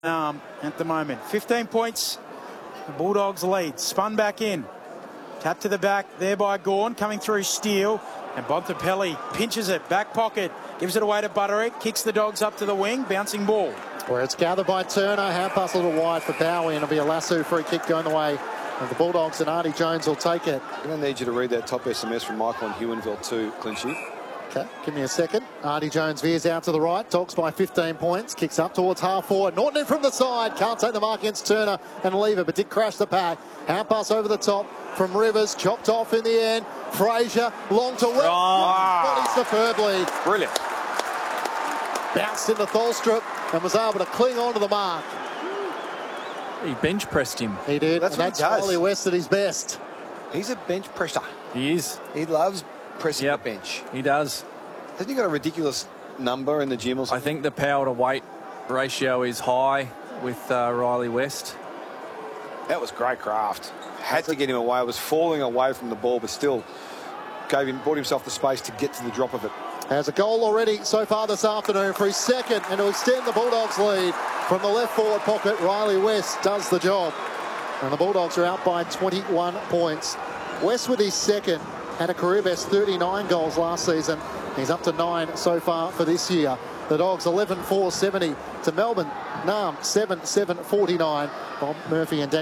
At the moment, 15 points. The Bulldogs lead. Spun back in. Tap to the back there by Gawn. Coming through Steele. And Bontempelli pinches it. Back pocket. Gives it away to Butterick. Kicks the Dogs up to the wing. Bouncing ball. Where it's gathered by Turner. Hand pass a little wide for Bowie. And it'll be a lasso free kick going the way of the Bulldogs. And Artie Jones will take it. I'm going to need you to read that top SMS from Michael and Hewenville too, Clinchy. Okay, give me a second. Artie Jones veers out to the right. Dogs by 15 points. Kicks up towards half forward. Norton in from the side. Can't take the mark against Turner and leave it, but did crash the pack. Hand pass over the top from Rivers. Chopped off in the end. Fraser long to Will. Body superbly. Brilliant. Bounced into Tholstrup and was able to cling on to the mark. He bench pressed him. He did. That's and what that's he does. Riley West at his best. He's a bench presser. He is. He loves pressing the bench. He does. Hasn't he got a ridiculous number in the gym or something? I think the power to weight ratio is high with Riley West. That was great craft. Had to get him away. Was falling away from the ball, but still brought himself the space to get to the drop of it. Has a goal already so far this afternoon for his second, and to extend the Bulldogs' lead from the left forward pocket. Riley West does the job, and the Bulldogs are out by 21 points. West with his second had a career best 39 goals last season. He's up to 9 so far for this year. The Dogs 11-4-70 to Melbourne. Nam 7-7-49. Bob Murphy and Dan